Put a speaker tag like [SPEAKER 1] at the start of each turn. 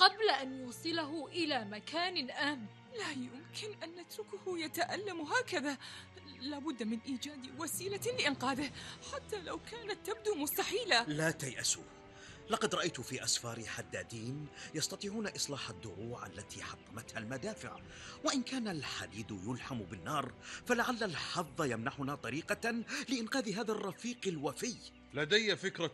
[SPEAKER 1] قبل أن يوصله إلى مكان آمن.
[SPEAKER 2] لا يمكن أن نتركه يتألم هكذا، لابد من إيجاد وسيلة لإنقاذه حتى لو كانت تبدو مستحيلة.
[SPEAKER 3] لا تيأسوا، لقد رأيت في أسفاري حدادين يستطيعون إصلاح الدروع التي حطمتها المدافع، وإن كان الحديد يلحم بالنار فلعل الحظ يمنحنا طريقة لإنقاذ هذا الرفيق الوفي.
[SPEAKER 4] لدي فكرة